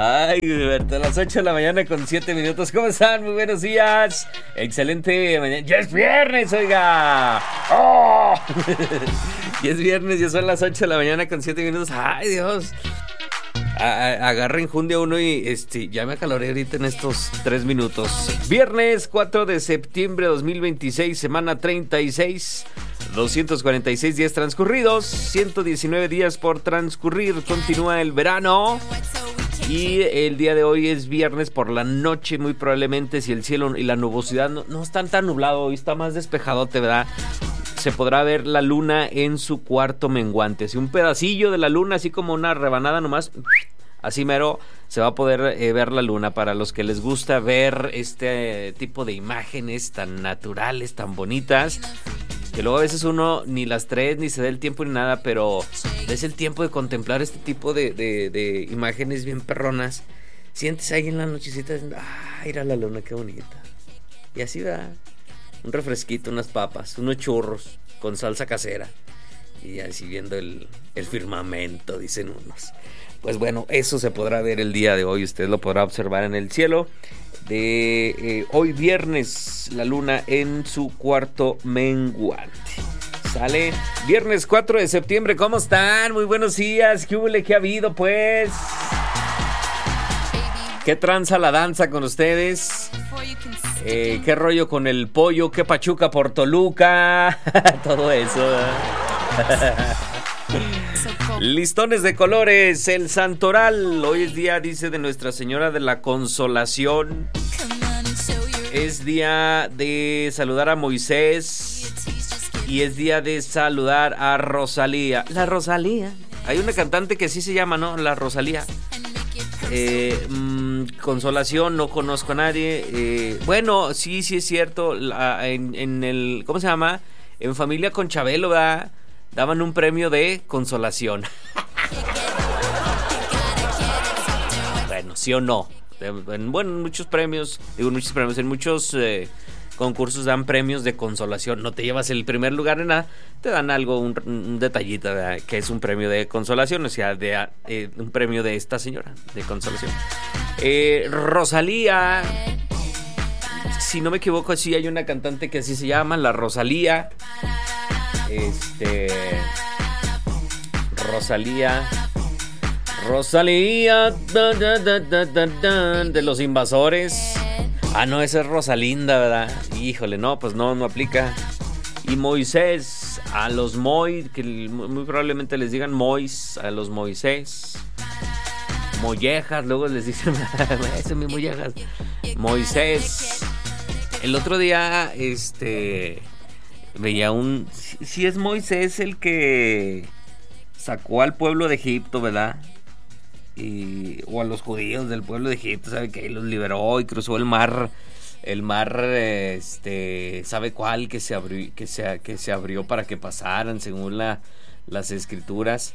Ay, Gilberto, a las 8 de la mañana con 7 minutos. ¿Cómo están? Muy buenos días. Excelente mañana. ¡Ya es viernes, oiga! ¡Oh! Ya es viernes, ya son las 8 de la mañana con 7 minutos. ¡Ay, Dios! Agarren jundia uno y ya me acaloré ahorita en estos 3 minutos. Viernes 4 de septiembre de 2026, semana 36. 246 días transcurridos, 119 días por transcurrir. Continúa el verano. Y el día de hoy es viernes por la noche, muy probablemente, si el cielo y la nubosidad no están tan nublado, hoy está más despejadote, ¿verdad? Se podrá ver la luna en su cuarto menguante. Si un pedacillo de la luna, así como una rebanada nomás, así mero, se va a poder ver la luna. Para los que les gusta ver este tipo de imágenes tan naturales, tan bonitas, que luego a veces uno ni las trae, ni se da el tiempo ni nada, pero es el tiempo de contemplar este tipo de imágenes bien perronas. Sientes ahí en la nochecita diciendo, mira la luna, qué bonita. Y así va, un refresquito, unas papas, unos churros con salsa casera. Y así viendo el firmamento, dicen unos. Pues bueno, eso se podrá ver el día de hoy, usted lo podrá observar en el cielo. De hoy viernes, la luna en su cuarto menguante. Sale viernes 4 de septiembre. ¿Cómo están? Muy buenos días. ¿Qué hubo? ¿Qué ha habido, pues? ¿Qué tranza la danza con ustedes? ¿Qué rollo con el pollo? ¿Qué pachuca por Toluca? Todo eso. Listones de colores, el santoral. Hoy es día, dice, de Nuestra Señora de la Consolación. Es día de saludar a Moisés. Y es día de saludar a Rosalía. La Rosalía. Hay una cantante que sí se llama, ¿no? La Rosalía. Consolación, no conozco a nadie. Bueno, sí es cierto. En el, ¿cómo se llama? En Familia con Chabelo, ¿verdad? Daban un premio de consolación. Bueno, sí o no. En muchos premios, en muchos concursos dan premios de consolación. No te llevas el primer lugar en nada, te dan algo, un detallito, ¿verdad? Que es un premio de consolación, o sea, un premio de esta señora de consolación. Rosalía, si no me equivoco, sí hay una cantante que así se llama, la Rosalía. Rosalía de los Invasores. No, esa es Rosalinda, ¿verdad? Híjole, no, pues no aplica. Y Moisés, a los que muy probablemente les digan Mois, a los Moisés. Mollejas, luego les dicen, eso mi mollejas. Moisés. El otro día, veía si es Moisés el que sacó al pueblo de Egipto, ¿verdad? O a los judíos del pueblo de Egipto, ¿sabe? Que los liberó y cruzó el mar, ¿sabe cuál? Que se abrió para que pasaran, según las escrituras.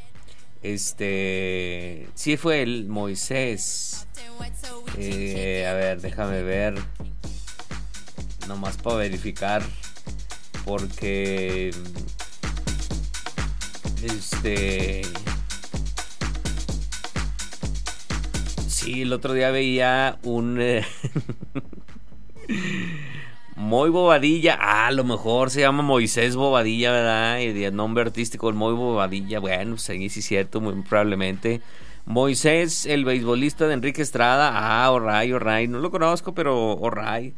Sí fue el Moisés. A ver, déjame ver, nomás para verificar. Porque sí, el otro día veía un Moy Bobadilla. A lo mejor se llama Moisés Bobadilla, ¿verdad? Y el nombre artístico, el Moy Bobadilla. Bueno, pues ahí sí es cierto, muy probablemente. Moisés, el beisbolista de Enrique Estrada. Alright. No lo conozco, pero alright.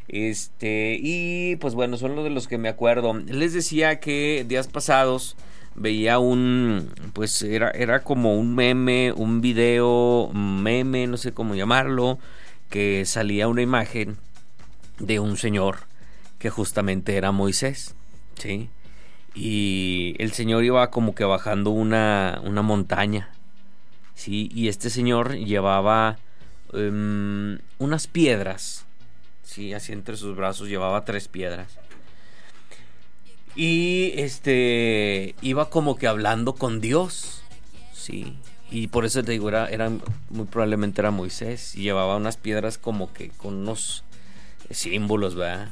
Y pues bueno, son los de los que me acuerdo. Les decía que días pasados veía pues era como un meme, un video meme, no sé cómo llamarlo, que salía una imagen de un señor que justamente era Moisés, ¿sí? Y el señor iba como que bajando una montaña, ¿sí? Y este señor llevaba unas piedras. Sí, así entre sus brazos llevaba 3 piedras. Y iba como que hablando con Dios. Sí. Y por eso te digo, muy probablemente era Moisés. Y llevaba unas piedras como que con unos símbolos, ¿verdad?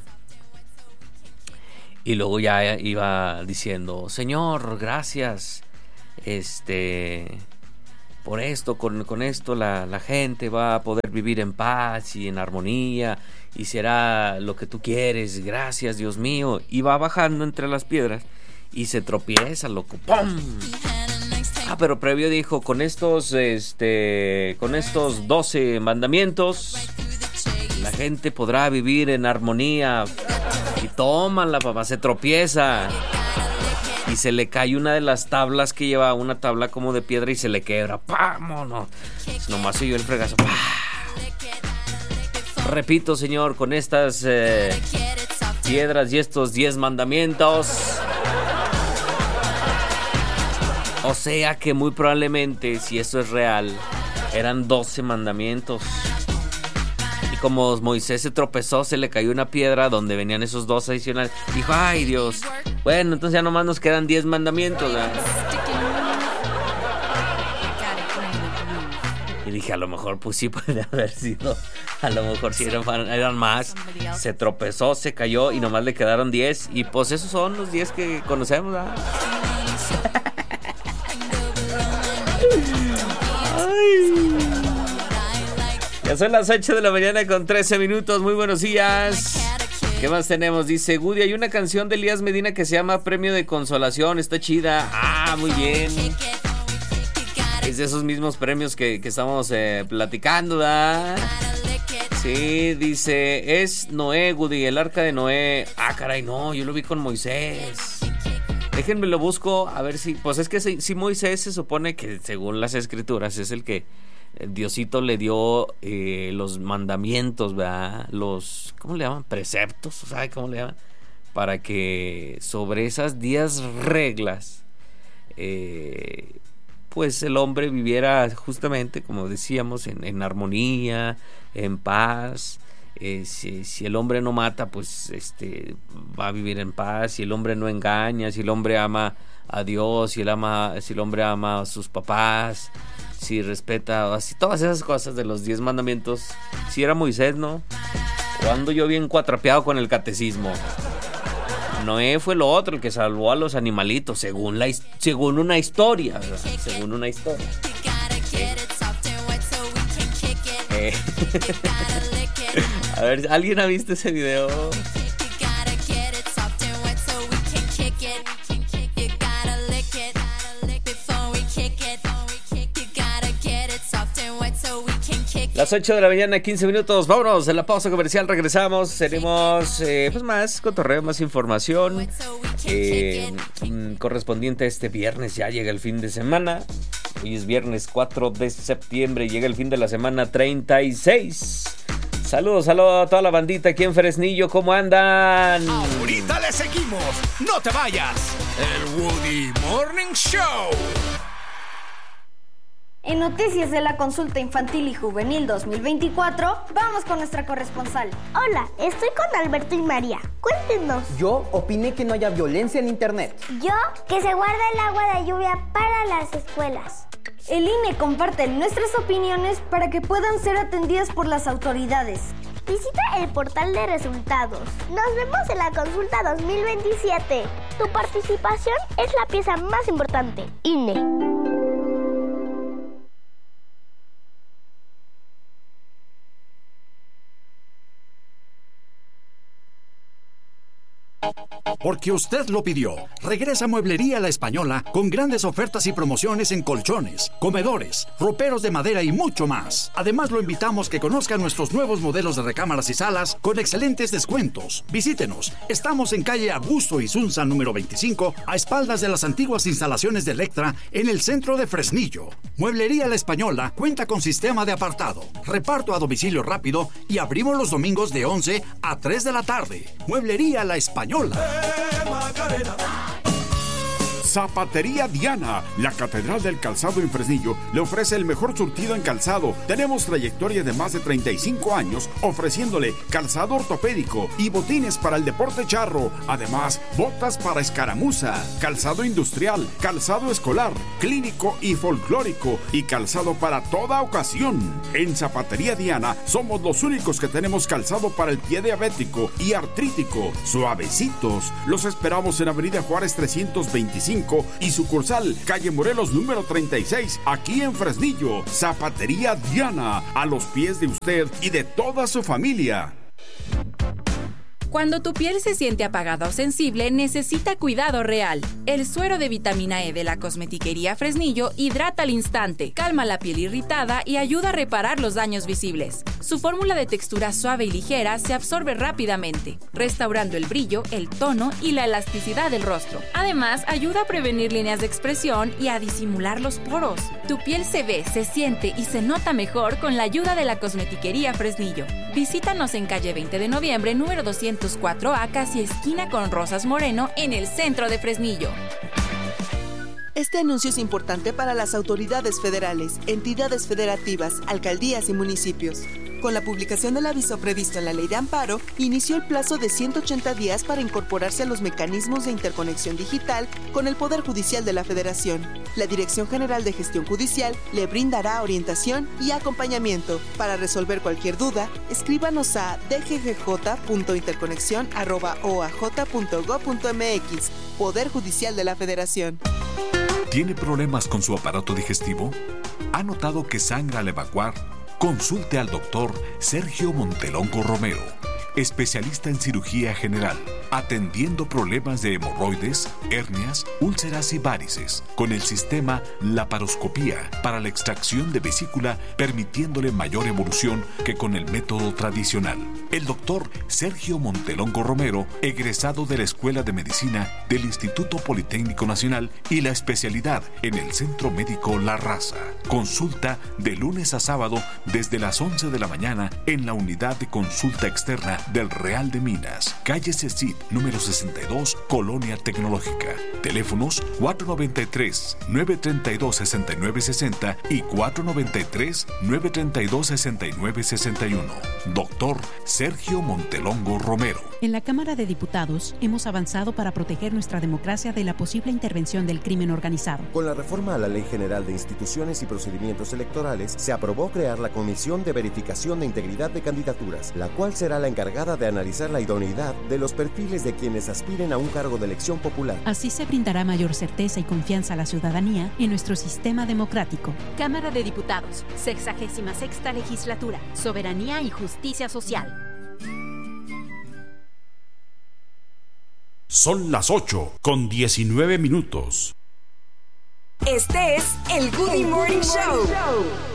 Y luego ya iba diciendo, Señor, gracias. por esto, con esto la gente va a poder vivir en paz y en armonía y será lo que tú quieres, gracias Dios mío. Y va bajando entre las piedras y se tropieza, loco. ¡Pum! Pero previo dijo, con estos 12 mandamientos, la gente podrá vivir en armonía. Y tómala, papá, se tropieza. Y se le cae una de las tablas que lleva, una tabla como de piedra, y se le quebra. ¡Vámonos! Nomás oyó el fregazo. ¡Pah! Repito, Señor, con estas piedras y estos 10 mandamientos. O sea que muy probablemente, si esto es real, eran 12 mandamientos. Y como Moisés se tropezó, se le cayó una piedra donde venían esos 12 adicionales. Dijo, ay Dios, bueno, entonces ya nomás nos quedan 10 mandamientos, ¿verdad? Y dije, a lo mejor pues sí puede haber sido, a lo mejor sí eran más. Se tropezó, se cayó y nomás le quedaron 10. Y pues esos son los 10 que conocemos, ¿verdad? Ay. Ya son las 8 de la mañana con 13 minutos. Muy buenos días. ¿Qué más tenemos? Dice Woody, hay una canción de Elías Medina que se llama Premio de Consolación. Está chida. Muy bien. Es de esos mismos premios que estamos platicando, ¿verdad? Sí, dice, es Noé, Woody, el arca de Noé. Caray, no, yo lo vi con Moisés. Déjenme lo busco, a ver si... Pues es que si Moisés se supone que según las escrituras es el que Diosito le dio los mandamientos, ¿verdad? Los... ¿Cómo le llaman? Preceptos, ¿sabe cómo le llaman? Para que sobre esas 10 reglas, pues el hombre viviera justamente, como decíamos, en armonía, en paz. Si el hombre no mata, pues va a vivir en paz. Si el hombre no engaña, si el hombre ama a Dios, si el hombre ama a sus papás, si respeta, así, todas esas cosas de los 10 mandamientos. Si era Moisés, ¿no? O ando yo bien cuatrapeado con el catecismo. Noé fue lo otro, el que salvó a los animalitos, según una historia, ¿verdad? Según una historia. A ver, ¿alguien ha visto ese video? Las 8 de la mañana, 15 minutos. Vámonos en la pausa comercial. Regresamos. Tenemos pues más cotorreo, más información correspondiente a este viernes. Ya llega el fin de semana. Hoy es viernes 4 de septiembre. Llega el fin de la semana 36. Saludos a toda la bandita aquí en Fresnillo. ¿Cómo andan? Ahorita le seguimos. No te vayas. El Woody Morning Show. En noticias de la consulta infantil y juvenil 2024, vamos con nuestra corresponsal. Hola, estoy con Alberto y María. Cuéntenos. Yo opiné que no haya violencia en internet. Yo, que se guarde el agua de lluvia para las escuelas. El INE comparte nuestras opiniones para que puedan ser atendidas por las autoridades. Visita el portal de resultados. Nos vemos en la consulta 2027. Tu participación es la pieza más importante. INE. Porque usted lo pidió. Regresa Mueblería La Española con grandes ofertas y promociones en colchones, comedores, roperos de madera y mucho más. Además, lo invitamos que conozca nuestros nuevos modelos de recámaras y salas con excelentes descuentos. Visítenos. Estamos en calle Augusto Isunza número 25, a espaldas de las antiguas instalaciones de Electra en el centro de Fresnillo. Mueblería La Española cuenta con sistema de apartado, reparto a domicilio rápido y abrimos los domingos de 11 a 3 de la tarde. Mueblería La Española. Zapatería Diana, la catedral del calzado en Fresnillo, le ofrece el mejor surtido en calzado. Tenemos trayectoria de más de 35 años ofreciéndole calzado ortopédico y botines para el deporte charro. Además, botas para escaramuza, calzado industrial, calzado escolar, clínico y folclórico y calzado para toda ocasión. En Zapatería Diana somos los únicos que tenemos calzado para el pie diabético y artrítico, suavecitos. Los esperamos en Avenida Juárez 325 5 y sucursal calle Morelos número 36, aquí en Fresnillo. Zapatería Diana, a los pies de usted y de toda su familia. Cuando tu piel se siente apagada o sensible, necesita cuidado real. El suero de vitamina E de la Cosmetiquería Fresnillo hidrata al instante, calma la piel irritada y ayuda a reparar los daños visibles. Su fórmula de textura suave y ligera se absorbe rápidamente, restaurando el brillo, el tono y la elasticidad del rostro. Además, ayuda a prevenir líneas de expresión y a disimular los poros. Tu piel se ve, se siente y se nota mejor con la ayuda de la Cosmetiquería Fresnillo. Visítanos en calle 20 de noviembre, número 204A, casi esquina con Rosas Moreno, en el centro de Fresnillo. Este anuncio es importante para las autoridades federales, entidades federativas, alcaldías y municipios. Con la publicación del aviso previsto en la Ley de Amparo, inició el plazo de 180 días para incorporarse a los mecanismos de interconexión digital con el Poder Judicial de la Federación. La Dirección General de Gestión Judicial le brindará orientación y acompañamiento. Para resolver cualquier duda, escríbanos a dggj.interconexión@oaj.gov.mx. Poder Judicial de la Federación. ¿Tiene problemas con su aparato digestivo? ¿Ha notado que sangra al evacuar? Consulte al doctor Sergio Montelongo Romero, especialista en cirugía general, atendiendo problemas de hemorroides, hernias, úlceras y varices, con el sistema laparoscopía para la extracción de vesícula, permitiéndole mayor evolución que con el método tradicional. El doctor Sergio Montelongo Romero, egresado de la Escuela de Medicina del Instituto Politécnico Nacional y la especialidad en el Centro Médico La Raza. Consulta de lunes a sábado desde las 11 de la mañana en la unidad de consulta externa del Real de Minas, calle Cecit, número 62, Colonia Tecnológica. Teléfonos 493-932-6960 y 493-932-6961. Doctor Sergio Montelongo Romero. En la Cámara de Diputados hemos avanzado para proteger nuestra democracia de la posible intervención del crimen organizado. Con la reforma a la Ley General de Instituciones y Procedimientos Electorales, se aprobó crear la Comisión de Verificación de Integridad de Candidaturas, la cual será la encargada de analizar la idoneidad de los perfiles de quienes aspiren a un cargo de elección popular. Así se brindará mayor certeza y confianza a la ciudadanía en nuestro sistema democrático. Cámara de Diputados, 66ª Legislatura, Soberanía y Justicia Social. Son las 8:19. Este es el Good Morning Show.